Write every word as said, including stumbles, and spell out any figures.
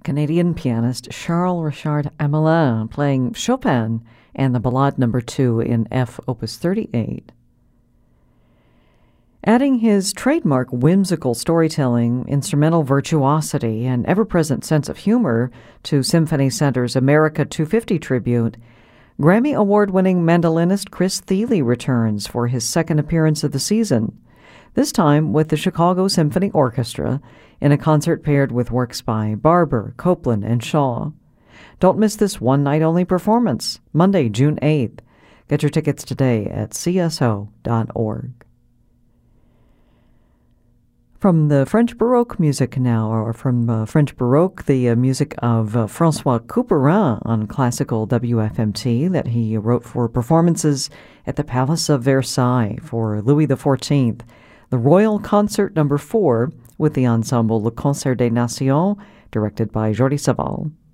Canadian pianist Charles Richard Hamelin playing Chopin and the Ballade Number two in F. Opus thirty-eight. Adding his trademark whimsical storytelling, instrumental virtuosity, and ever-present sense of humor to Symphony Center's America two fifty tribute, Grammy Award-winning mandolinist Chris Thile returns for his second appearance of the season, this time with the Chicago Symphony Orchestra in a concert paired with works by Barber, Copland, and Shaw. Don't miss this one-night-only performance, Monday, June eighth. Get your tickets today at c s o dot org. From the French Baroque music now, or from uh, French Baroque, the uh, music of uh, François Couperin on classical W F M T that he wrote for performances at the Palace of Versailles for Louis the fourteenth, the Royal Concert Number four with the ensemble Le Concert des Nations, directed by Jordi Savall.